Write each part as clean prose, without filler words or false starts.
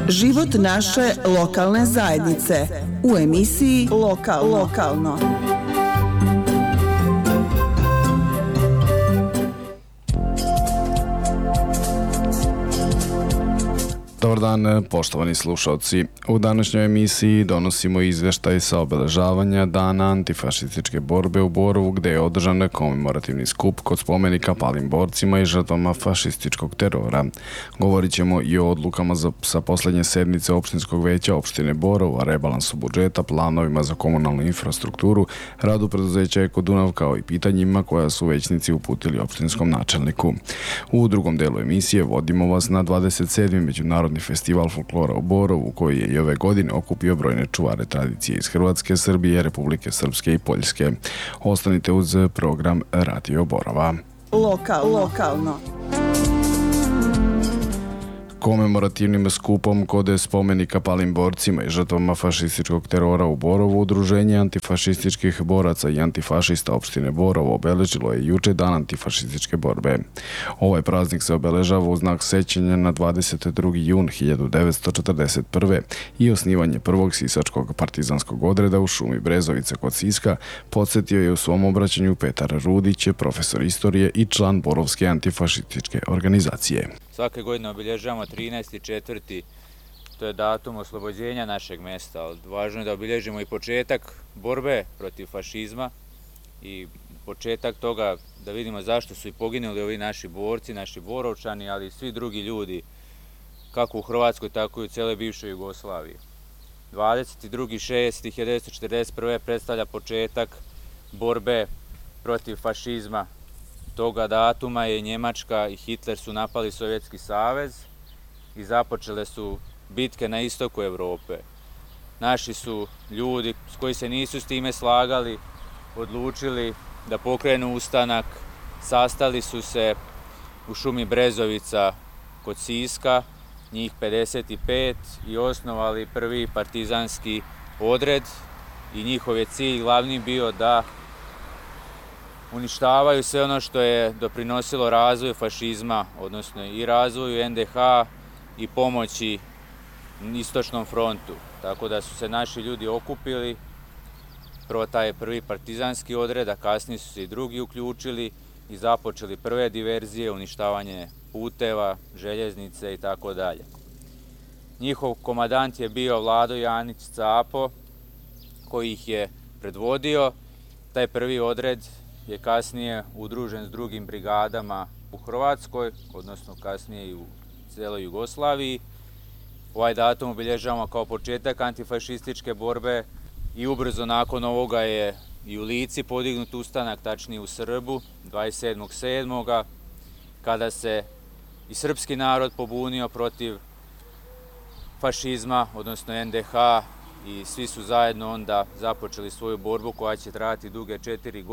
Život naše lokalne zajednice u emisiji Lokalno. Dobar dan, poštovani slušalci. U današnjoj emisiji donosimo izveštaj sa obeležavanja Dana antifašističke borbe u Borovu, gde je održan komemorativni skup kod spomenika palim borcima i žrtvama fašističkog terora. Govorit ćemo i o odlukama sa poslednje sednice opštinskog veća opštine Borovo, rebalansu budžeta, planovima za komunalnu infrastrukturu, radu preduzeća Eko Dunav, kao i pitanjima koja su većnici uputili opštinskom načelniku. U drugom delu emisije vodimo vas na 27. međunarodni festival folklora u Borovu, koji je i ove godine okupio brojne čuvare tradicije iz Hrvatske, Srbije, Republike Srpske i Poljske. Ostanite uz program Radio Borova. Lokalno. Komemorativnim skupom kod spomenika palim borcima i žrtvama fašističkog terora u Borovu Udruženje antifašističkih boraca i antifašista opštine Borovo obeležilo je juče Dan antifašističke borbe. Ovaj praznik se obeležava u znak sećanja na 22. jun 1941. i osnivanje prvog sisačkog partizanskog odreda u šumi Brezovice kod Siska, podsjetio je u svom obraćanju Petar Rudić, profesor istorije i član Borovske antifašističke organizacije. Svake godine obilježavamo 13.4. To je datum oslobođenja našeg mesta, ali važno je da obilježimo i početak borbe protiv fašizma i početak toga da vidimo zašto su i poginuli ovi naši borci, naši Borovčani, ali i svi drugi ljudi, kako u Hrvatskoj, tako i u cijeloj bivšoj Jugoslaviji. 22.6.1941. predstavlja početak borbe protiv fašizma. Toga datuma je Njemačka i Hitler su napali Sovjetski savez i započele su bitke na istoku Evrope. Naši su ljudi koji se nisu s time slagali odlučili da pokrenu ustanak, sastali su se u šumi Brezovica kod Siska, njih 55, i osnovali prvi partizanski odred i njihov je cilj glavni bio da uništavaju sve ono što je doprinosilo razvoju fašizma, odnosno i razvoju NDH i pomoći istočnom frontu. Tako da su se naši ljudi okupili, prvo taj je prvi partizanski odred, a kasnije su se i drugi uključili i započeli prve diverzije, uništavanje puteva, željeznice i tako dalje. Njihov komadant je bio Vlado Janić Capo, koji ih je predvodio. Taj prvi odred je kasnije udružen s drugim brigadama u Hrvatskoj, odnosno kasnije i u cijeloj Jugoslaviji. Ovaj datum obilježavamo kao početak antifašističke borbe i ubrzo nakon ovoga je i u Lici podignut ustanak, tačnije u Srbu, 27.7. kada se i srpski narod pobunio protiv fašizma, odnosno NDH, i svi su zajedno onda započeli svoju borbu koja će trajati duge 4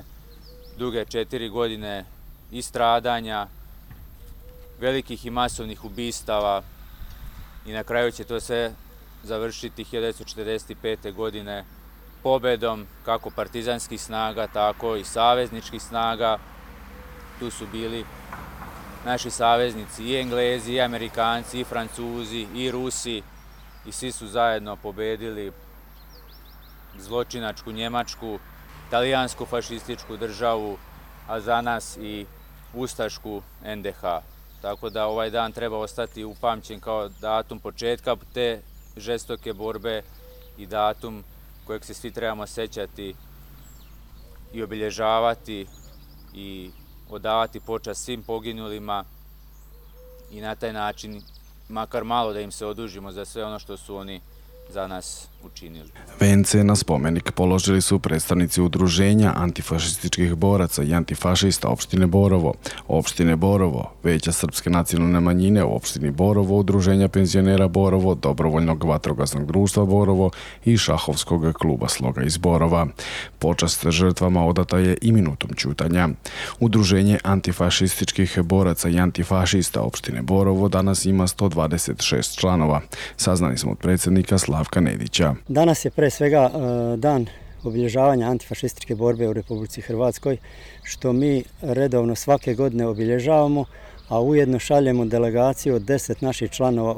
godine i stradanja, velikih i masovnih ubistava, i na kraju će to sve završiti 1945. godine pobedom kako partizanskih snaga, tako i savezničkih snaga. Tu su bili naši saveznici i Englezi, i Amerikanci, i Francuzi, i Rusi, i svi su zajedno pobedili zločinačku Njemačku, talijansku fašističku državu, a za nas i ustašku NDH. Tako da ovaj dan treba ostati upamćen kao datum početka te žestoke borbe i datum kojeg se svi trebamo sećati i obilježavati i odavati počast svim poginulima i na taj način makar malo da im se odužimo za sve ono što su oni za nas učinili. Vence na spomenik položili su predstavnici Udruženja antifašističkih boraca i antifašista opštine Borovo, Veća srpske nacionalne manjine u opštini Borovo, Udruženja penzionera Borovo, Dobrovoljnog vatrogasnog društva Borovo i Šahovskog kluba Sloga iz Borova. Počast žrtvama odata je i minutom ćutanja. Udruženje antifašističkih boraca i antifašista opštine Borovo danas ima 126 članova. Saznali smo od predsjednika Slavka Nedića. Danas je pre svega dan obilježavanja antifašističke borbe u Republici Hrvatskoj, što mi redovno svake godine obilježavamo, a ujedno šaljemo delegaciju od 10 naših članova u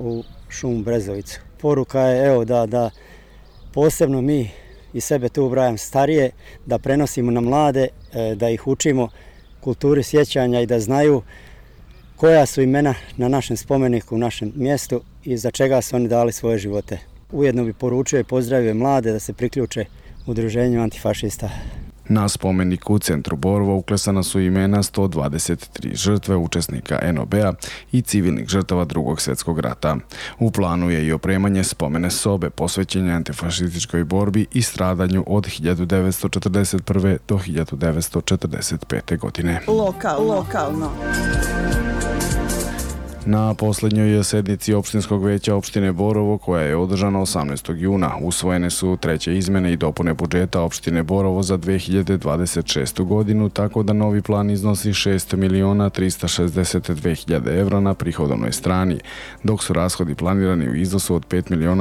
šum Brezovicu. Poruka je evo da posebno mi i sebe tu ubrajam starije, da prenosimo na mlade, da ih učimo kulturi sjećanja i da znaju koja su imena na našem spomeniku, u našem mjestu i za čega su oni dali svoje živote. Ujedno bi poručio i pozdravio mlade da se priključe udruženju antifašista. Na spomeniku u centru Borova uklesana su imena 123 žrtve učesnika NOB-a i civilnih žrtava Drugog svjetskog rata. U planu je i opremanje spomene sobe posvećenja antifašističkoj borbi i stradanju od 1941. do 1945. godine. Lokalno. Na posljednjoj sednici opštinskog veća opštine Borovo, koja je održana 18. juna, usvojene su treće izmene i dopune budžeta opštine Borovo za 2026. godinu, tako da novi plan iznosi 6.362.000 evra na prihodovnoj strani, dok su rashodi planirani u iznosu od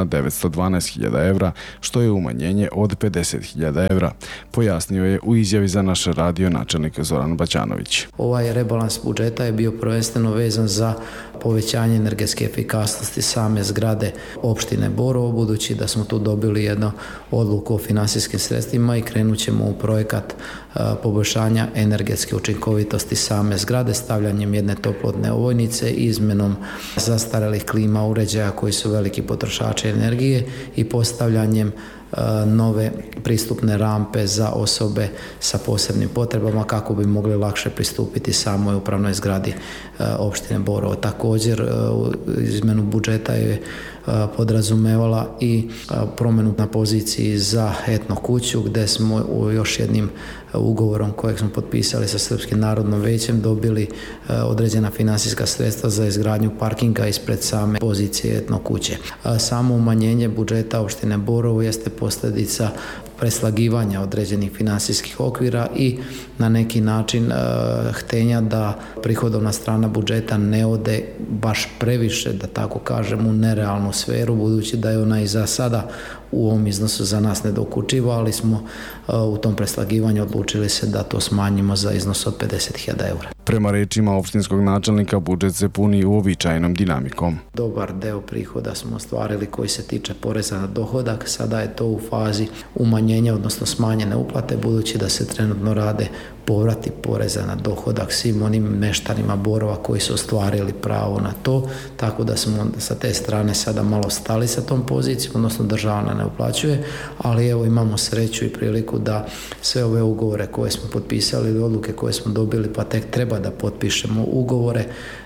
5.912.000 evra, što je umanjenje od 50.000 evra, pojasnio je u izjavi za naš radio načelnik Zoran Baćanović. Ovaj rebalans budžeta je bio prvenstveno vezan za povećanje energetske efikasnosti same zgrade opštine Borovo, budući da smo tu dobili jednu odluku o finansijskim sredstvima i krenut ćemo u projekat poboljšanja energetske učinkovitosti same zgrade, stavljanjem jedne toplotne ovojnice, izmenom zastarelih klima uređaja koji su veliki potrošači energije i postavljanjem nove pristupne rampe za osobe sa posebnim potrebama kako bi mogli lakše pristupiti samoj upravnoj zgradi opštine Borovo. Također izmenu budžeta je podrazumevala i promjenu na poziciji za etno kuću, gdje smo još jednim ugovorom kojeg smo potpisali sa Srpskim narodnim vijećem dobili određena financijska sredstva za izgradnju parkinga ispred same pozicije etno kuće. Samo umanjenje budžeta opštine Borovo jeste posljedica preslagivanja određenih financijskih okvira i na neki način htenja da prihodovna strana budžeta ne ode baš previše, da tako kažem, u nerealnu sferu, budući da je ona i za sada u ovom iznosu za nas nedokučiva, ali smo u tom preslagivanju odlučili se da to smanjimo za iznos od 50.000 evra. Prema rečima opštinskog načelnika, budžet se puni uobičajenom dinamikom. Dobar deo prihoda smo ostvarili koji se tiče poreza na dohodak, sada je to u fazi umanjenja, odnosno smanjene uplate, budući da se trenutno rade povrati poreza na dohodak svim onim meštanima Borova koji su ostvarili pravo na to, tako da smo sa te strane sada malo stali sa tom pozicijom, odnosno država ne uplaćuje, ali evo imamo sreću i priliku da sve ove ugovore koje smo potpisali ili odluke koje smo dobili, pa tek treba da potpišemo ugovore,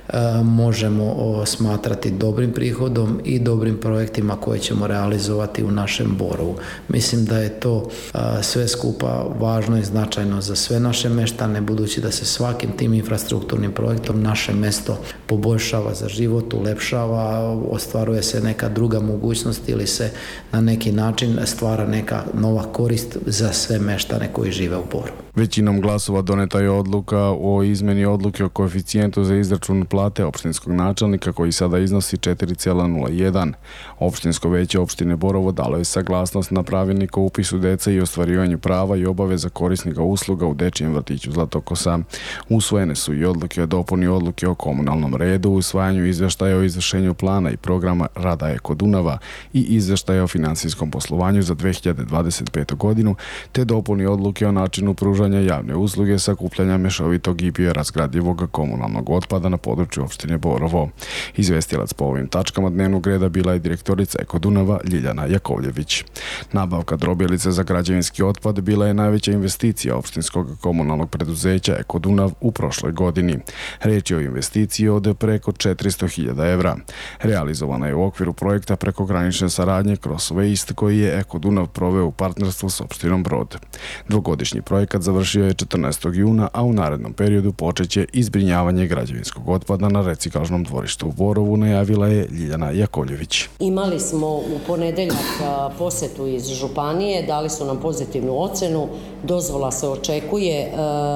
možemo smatrati dobrim prihodom i dobrim projektima koje ćemo realizovati u našem Borovu. Mislim da je to sve skupa važno i značajno za sve naše meštane, budući da se svakim tim infrastrukturnim projektom naše mesto poboljšava za život, ulepšava, ostvaruje se neka druga mogućnost ili se na neki način stvara neka nova korist za sve meštane koji žive u Borovu. Većinom glasova doneta je odluka o izmeni odluke o koeficijentu za izračun plate opštinskog načelnika, koji sada iznosi 4,01. Opštinsko veće opštine Borovo dalo je saglasnost na pravilnik o upisu dece i ostvarivanju prava i obaveza korisnika usluga u dečijem vrtiću Zlatokosa. Usvojene su i odluke o dopuni odluke o komunalnom redu, usvajanju izveštaja o izvršenju plana i programa rada Eko Dunava i izveštaja o finansijskom poslovanju za 2025. godinu, te dopuni odluke o načinu pružanja javne usluge sakupljanja mešovitog i biorazgradivog komunalnog otpada na području opštine Borovo. Izvestilac po ovim tačkama dnevnog reda bila je direktorica Eko Dunava Ljiljana Jakovljević. Nabavka drobjelice za građevinski otpad bila je najveća investicija opštinskog komunalnog preduzeća Eko Dunav u prošloj godini. Reč je o investiciji od preko 400.000 evra. Realizovana je u okviru projekta prekogranične saradnje Cross Waste, koji je Eko Dunav proveo u partnerstvu s opštinom Brod. Dvogodišnji projekat završio je 14. juna, a u narednom periodu počeće izbrinjavanje građevinskog otpada na reciklažnom dvorištu u Borovu, najavila je Ljiljana Jakovljević. Imali smo u ponedeljak posetu iz županije, dali su nam pozitivnu ocenu, dozvola se očekuje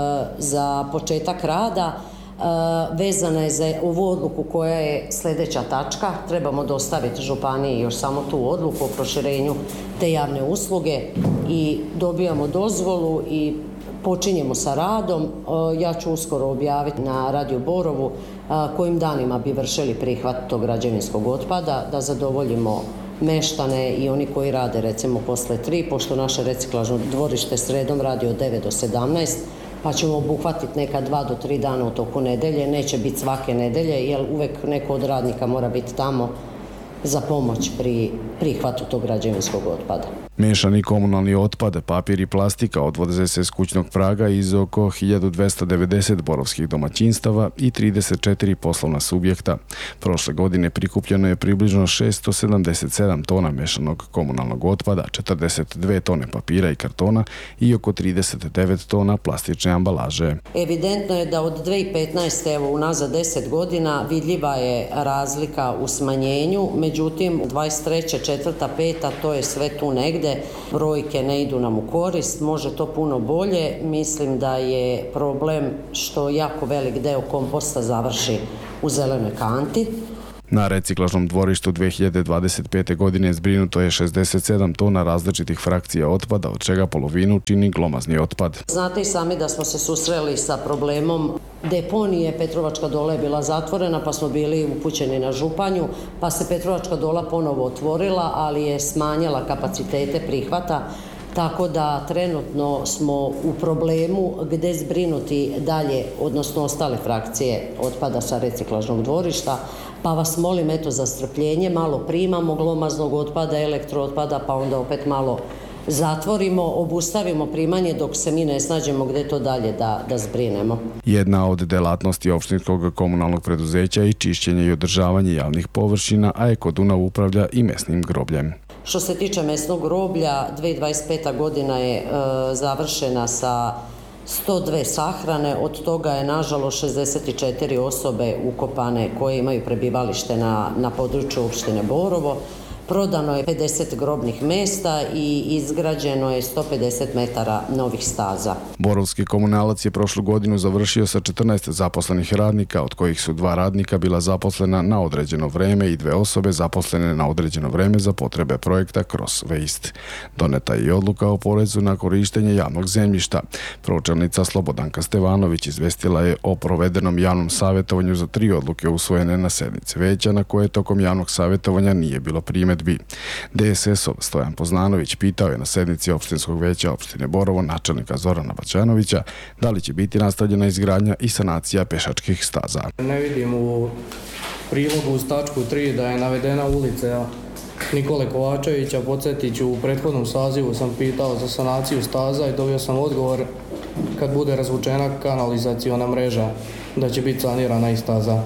za početak rada. Vezana je za ovu odluku koja je sljedeća tačka. Trebamo dostaviti županiji još samo tu odluku o proširenju te javne usluge i dobijamo dozvolu i počinjemo sa radom. Ja ću uskoro objaviti na Radio Borovu kojim danima bi vršili prihvat tog građevinskog otpada, da zadovoljimo meštane i oni koji rade recimo posle 3, pošto naše reciklažno dvorište sredom radi od 9 do 17, pa ćemo obuhvatiti neka 2 do 3 dana u toku nedelje, neće biti svake nedelje, jer uvek neko od radnika mora biti tamo za pomoć pri prihvatu tog građevinskog otpada. Mešani komunalni otpad, papir i plastika odvoze se s kućnog praga iz oko 1290 borovskih domaćinstava i 34 poslovna subjekta. Prošle godine prikupljeno je približno 677 tona mešanog komunalnog otpada, 42 tone papira i kartona i oko 39 tona plastične ambalaže. Evidentno je da od 2015. evo unazad 10 godina vidljiva je razlika u smanjenju, međutim 23. 4. 5. to je sve tu negde. Brojke ne idu nam u korist, može to puno bolje. Mislim da je problem što jako velik deo komposta završi u zelenoj kanti. Na reciklažnom dvorištu 2025. godine zbrinuto je 67 tona različitih frakcija otpada, od čega polovinu čini glomazni otpad. Znate i sami da smo se susreli sa problemom deponije. Petrovačka dola je bila zatvorena, pa smo bili upućeni na Županju, pa se Petrovačka dola ponovo otvorila, ali je smanjila kapacitete prihvata, tako da trenutno smo u problemu gde zbrinuti dalje, odnosno ostale frakcije otpada sa reciklažnog dvorišta, pa vas molim za strpljenje, malo primamo glomaznog otpada, elektrootpada, pa onda opet malo zatvorimo, obustavimo primanje dok se mi ne snađemo gde to dalje da zbrinemo. Jedna od delatnosti opštinskog komunalnog preduzeća je čišćenje i održavanje javnih površina, a Eko Dunav upravlja i mesnim grobljem. Što se tiče mesnog groblja, 2025. godina je završena sa 102 sahrane, od toga je nažalost 64 osobe ukopane koje imaju prebivalište na području opštine Borovo. Prodano je 50 grobnih mesta i izgrađeno je 150 metara novih staza. Borovski komunalac je prošlu godinu završio sa 14 zaposlenih radnika, od kojih su 2 radnika bila zaposlena na određeno vreme i 2 osobe zaposlene na određeno vreme za potrebe projekta Cross Waste. Doneta je i odluka o porezu na korištenje javnog zemljišta. Pročelnica Slobodanka Stevanović izvestila je o provedenom javnom savjetovanju za 3 odluke usvojene na sednici veća, na koje tokom javnog savjetovanja nije bilo primjedbi. DSS-ov Stojan Poznanović pitao je na sednici opštinskog veća opštine Borovo načelnika Zorana Baćanovića da li će biti nastavljena izgradnja i sanacija pešačkih staza. Ne vidim u prilogu uz tačku 3 da je navedena ulica Nikole Kovačevića. Podsjetit ću, u prethodnom sazivu sam pitao za sanaciju staza i dobio sam odgovor kad bude razvučena kanalizaciona mreža da će biti sanirana i staza.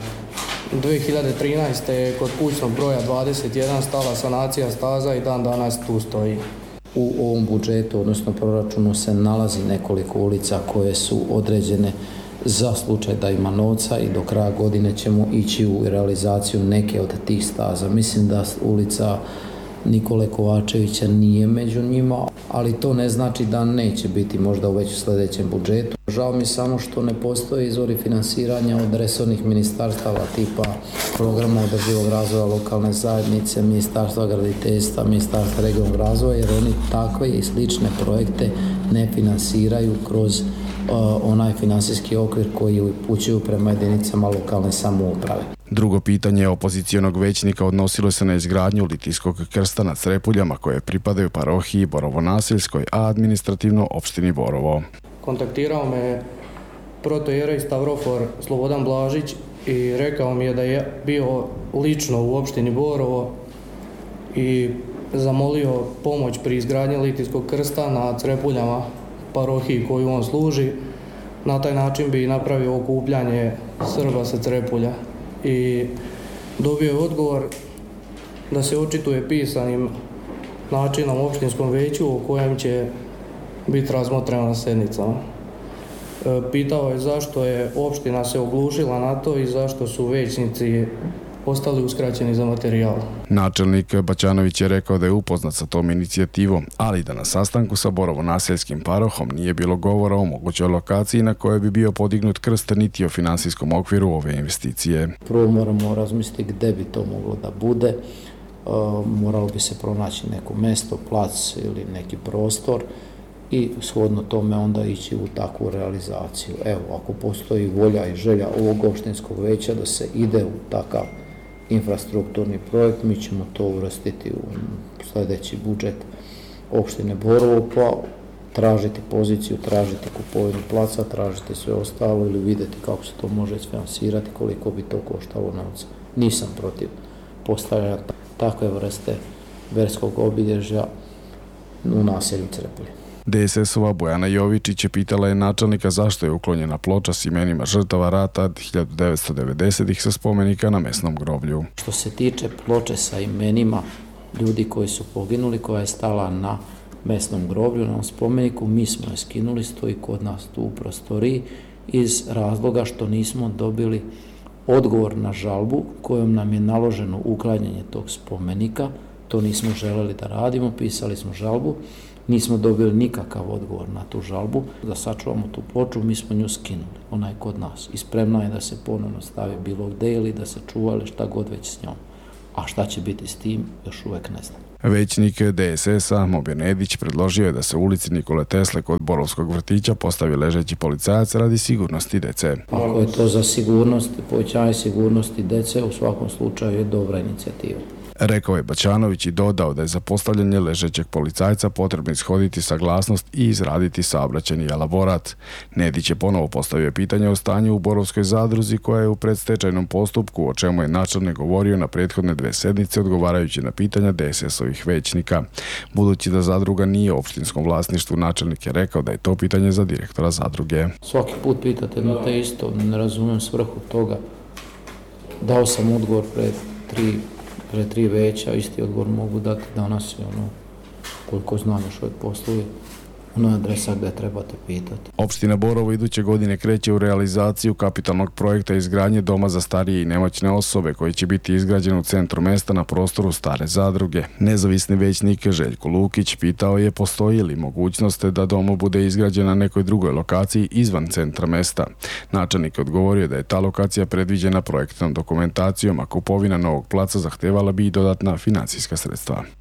2013. je kod kućnog broja 21 stala sanacija staza i dan danas tu stoji. U ovom budžetu, odnosno proračunu, se nalazi nekoliko ulica koje su određene za slučaj da ima novca i do kraja godine ćemo ići u realizaciju neke od tih staza. Mislim da ulica Nikole Kovačevića nije među njima, ali to ne znači da neće biti možda u već sljedećem budžetu. Žao mi samo što ne postoje izvori finansiranja od resornih ministarstava tipa programa održivog razvoja lokalne zajednice, ministarstva graditeljstva, ministarstva regionalnog razvoja, jer oni takve i slične projekte ne finansiraju kroz onaj finansijski okvir koji upućuju prema jedinicama lokalne samouprave. Drugo pitanje opozicionog većnika odnosilo se na izgradnju litijskog krsta nad Srepuljama koje pripadaju parohiji Borovo-Naseljskoj, a administrativno opštini Borovo. Kontaktirao me protojerej Stavrofor Slobodan Blažić i rekao mi je da je bio lično u opštini Borovo i zamolio pomoć pri izgradnji litijskog krsta na Crepuljama, parohiji koju on služi. Na taj način bi napravio okupljanje Srba sa Crepulja. I dobio je odgovor da se očituje pisanim načinom opštinskom veću o kojem će biti razmotreno na sednicama. Pitao je zašto je opština se oglušila na to i zašto su većnici ostali uskraćeni za materijal. Načelnik Baćanović je rekao da je upoznat sa tom inicijativom, ali da na sastanku sa Borovo-Naseljskim parohom nije bilo govora o mogućoj lokaciji na kojoj bi bio podignut krst niti o finansijskom okviru ove investicije. Prvo moramo razmisliti gde bi to moglo da bude. Moralo bi se pronaći neko mesto, plac ili neki prostor i shodno tome onda ići u takvu realizaciju. Evo, ako postoji volja i želja ovog opštinskog veća da se ide u takav infrastrukturni projekt, mi ćemo to uvrstiti u sljedeći budžet opštine Borovo, pa tražiti poziciju, tražiti kupovinu placa, tražiti sve ostalo ili vidjeti kako se to može isfinansirati, koliko bi to koštalo novca. Nisam protiv postavljanja takve vrste verskog obilježja u naselju Crepolje. DSS-ova Bojana Jovičić je pitala je načelnika zašto je uklonjena ploča s imenima žrtava rata 1990-ih sa spomenika na mesnom groblju. Što se tiče ploče sa imenima ljudi koji su poginuli, koja je stala na mesnom groblju, na spomeniku, mi smo je skinuli, stoji kod nas tu u prostoriji iz razloga što nismo dobili odgovor na žalbu kojom nam je naloženo uklanjanje tog spomenika. To nismo želeli da radimo, pisali smo žalbu, nismo dobili nikakav odgovor na tu žalbu. Da sačuvamo tu ploču, mi smo nju skinuli, ona je kod nas i spremna je da se ponovno stavi bilo gde ili da se čuva ili šta god već s njom. A šta će biti s tim, još uvek ne znam. Većnik DSS-a Mobir Nedić predložio je da se u ulici Nikole Tesle kod Borovskog vrtića postavi ležeći policajac radi sigurnosti dece. Ako je to za sigurnost, povećanje sigurnosti dece, u svakom slučaju je dobra inicijativa. Rekao je Baćanović i dodao da je za postavljanje ležećeg policajca potrebno ishoditi saglasnost i izraditi saobraćajni elaborat. Nedić je ponovo postavio pitanje o stanju u Borovskoj zadruzi koja je u predstečajnom postupku, o čemu je načelnik govorio na prethodne 2 sednice odgovarajući na pitanja DSS-ovih većnika. Budući da zadruga nije u opštinskom vlasništvu, načelnik je rekao da je to pitanje za direktora zadruge. Svaki put pitate na te isto, ne razumijem svrhu toga. Dao sam odgovor pred 3 veća, isti odgovor mogu dati danas, koliko znam još uvijek posluje, ona adresa gdje trebate pitati. Opština Borovo iduće godine kreće u realizaciju kapitalnog projekta izgradnje doma za starije i nemoćne osobe koji će biti izgrađen u centru mesta na prostoru stare zadruge. Nezavisni većnik Željko Lukić pitao je postoji li mogućnost da dom bude izgrađen na nekoj drugoj lokaciji izvan centra mesta. Načelnik je odgovorio da je ta lokacija predviđena projektnom dokumentacijom, a kupovina novog placa zahtevala bi i dodatna financijska sredstva.